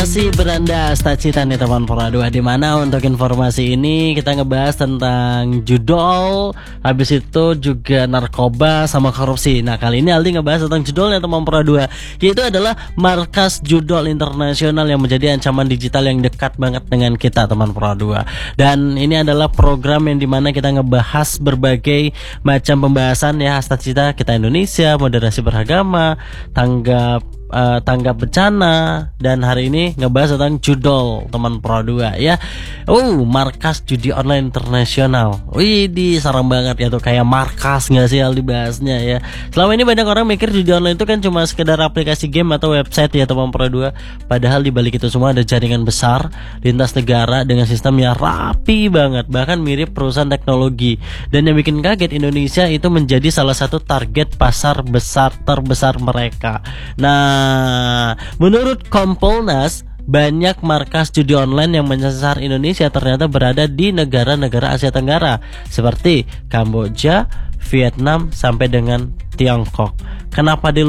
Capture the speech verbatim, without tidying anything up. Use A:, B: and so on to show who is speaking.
A: Masih beranda Stacita nih teman Pora dua, di mana untuk informasi ini kita ngebahas tentang judol, habis itu juga narkoba sama korupsi. Nah kali ini Aldi ngebahas tentang judolnya teman Pora dua, yaitu adalah markas judol internasional yang menjadi ancaman digital yang dekat banget dengan kita teman Pora dua. Dan ini adalah program yang dimana kita ngebahas berbagai macam pembahasan ya, Stacita kita Indonesia, moderasi beragama, tanggap Uh, tanggap bencana, dan hari ini ngebahas tentang judol teman Pro dua ya. Oh, markas judi online internasional. Wih, di serem banget ya tuh, kayak markas nggak sih Aldi bahasnya ya. Selama ini banyak orang mikir judi online itu kan cuma sekedar aplikasi game atau website ya teman Pro dua. Padahal di balik itu semua ada jaringan besar lintas negara dengan sistem yang rapi banget, bahkan mirip perusahaan teknologi. Dan yang bikin kaget, Indonesia itu menjadi salah satu target pasar besar terbesar mereka. Nah, Nah, menurut Kompolnas, banyak markas judi online yang menyasar Indonesia ternyata berada di negara-negara Asia Tenggara seperti Kamboja, Vietnam, sampai dengan Tiongkok. Kenapa di